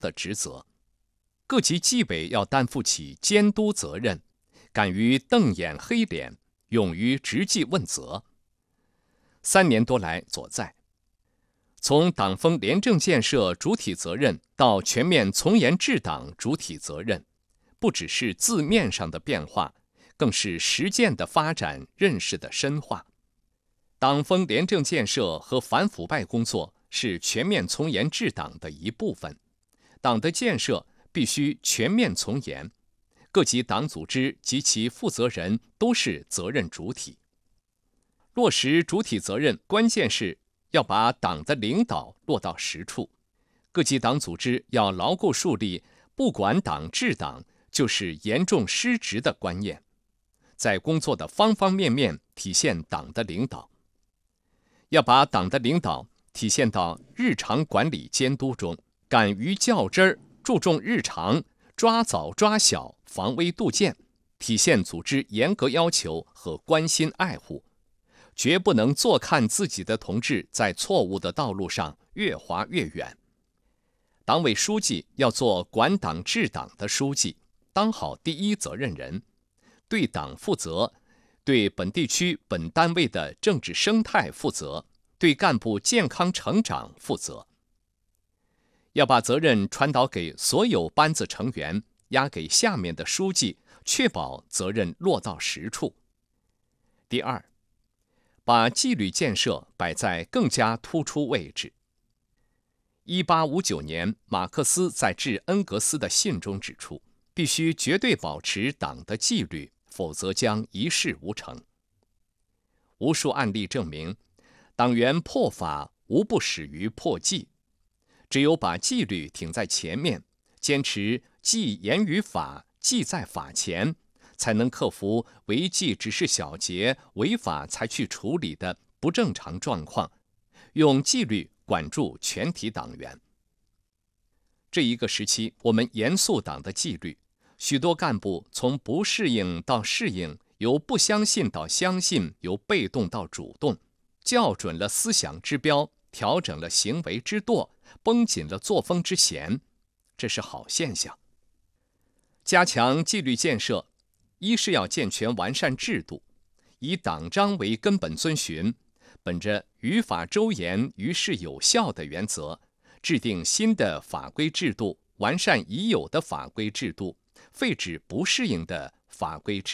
的职责。各级纪委要担负起监督责任，敢于瞪眼黑脸，勇于直纪问责。3年多来所在，从党风廉政建设主体责任到全面从严治党主体责任，不只是字面上的变化，更是实践的发展、认识的深化。党风廉政建设和反腐败工作是全面从严治党的一部分，党的建设必须全面从严，各级党组织及其负责人都是责任主体。落实主体责任，关键是要把党的领导落到实处。各级党组织要牢固树立不管党治党就是严重失职的观念，在工作的方方面面体现党的领导。要把党的领导体现到日常管理监督中，敢于较真儿，注重日常，抓早抓小，防微杜渐，体现组织严格要求和关心爱护，绝不能坐看自己的同志在错误的道路上越滑越远。党委书记要做管党治党的书记，当好第一责任人，对党负责，对本地区本单位的政治生态负责，对干部健康成长负责。要把责任传导给所有班子成员，压给下面的书记，确保责任落到实处。第二，把纪律建设摆在更加突出位置。1859年，马克思在致恩格斯的信中指出，必须绝对保持党的纪律，否则将一事无成。无数案例证明，党员破法无不始于破纪。只有把纪律挺在前面，坚持纪严于法，纪在法前，才能克服违纪只是小节，违法才去处理的不正常状况，用纪律管住全体党员。这一个时期，我们严肃党的纪律，许多干部从不适应到适应，由不相信到相信，由被动到主动，校准了思想之标，调整了行为之舵，绷紧了作风之弦，这是好现象。加强纪律建设，一是要健全完善制度，以党章为根本遵循，本着于法周严、于事有效的原则，制定新的法规制度，完善已有的法规制度，废止不适应的法规制度。